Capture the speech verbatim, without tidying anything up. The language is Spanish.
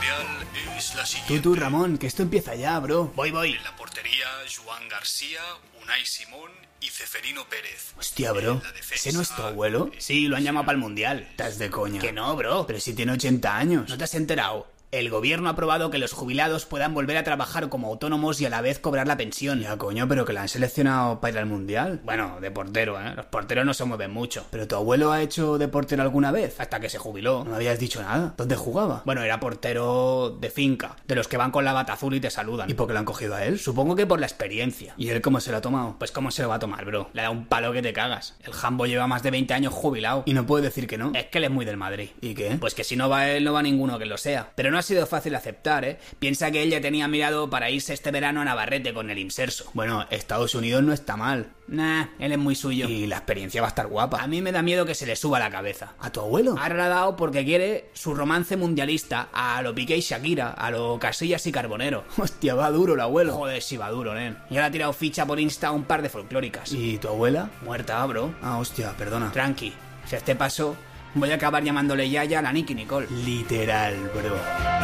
inicial es la siguiente. Tú, tú, Ramón, que esto empieza ya, bro. Voy, voy. En la portería, Joan García, Unai Simón y Ceferino Pérez. Hostia, bro. ¿Ese no es tu abuelo? Sí, lo han llamado para el Mundial. Estás de coña. Que no, bro. Pero si tiene ochenta años. ¿No te has enterado? El gobierno ha aprobado que los jubilados puedan volver a trabajar como autónomos y a la vez cobrar la pensión. Ya, coño, pero que la han seleccionado para ir al Mundial. Bueno, de portero, ¿eh? Los porteros no se mueven mucho. ¿Pero tu abuelo ha hecho de portero alguna vez? Hasta que se jubiló. No me habías dicho nada. ¿Dónde jugaba? Bueno, era portero de finca. De los que van con la bata azul y te saludan. ¿Y por qué lo han cogido a él? Supongo que por la experiencia. ¿Y él cómo se lo ha tomado? Pues cómo se lo va a tomar, bro. Le da un palo que te cagas. El Jambo lleva más de veinte años jubilado. Y no puede decir que no. Es que él es muy del Madrid. ¿Y qué? Pues que si no va él, no va ninguno que lo sea. Pero no ha sido fácil aceptar. ¿Eh? Piensa que él ya tenía mirado para irse este verano a Navarrete con el Imserso. Bueno, Estados Unidos no está mal. Nah, él es muy suyo. Y la experiencia va a estar guapa. A mí me da miedo que se le suba la cabeza. ¿A tu abuelo? Ha agradado porque quiere su romance mundialista a lo Piqué y Shakira, a lo Casillas y Carbonero. Hostia, va duro el abuelo. Joder, sí va duro, nen. Y ahora ha tirado ficha por Insta a un par de folclóricas. ¿Y tu abuela? Muerta, bro. Ah, hostia, perdona. Tranqui, si a este paso voy a acabar llamándole Yaya a la Nicky Nicole. Literal, bro.